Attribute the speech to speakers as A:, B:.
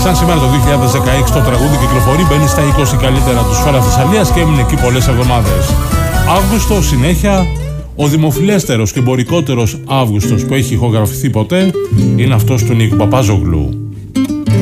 A: σαν σήμερα το 2016 το τραγούδι κυκλοφορεί, μπαίνει στα 20 καλύτερα του Σφαίρα Θεσσαλίας και έμεινε εκεί πολλές εβδομάδες. Αύγουστο, συνέχεια, ο δημοφιλέστερος και εμπορικότερος Αύγουστος που έχει ηχογραφηθεί ποτέ είναι αυτός του Νίκου Παπαζόγλου.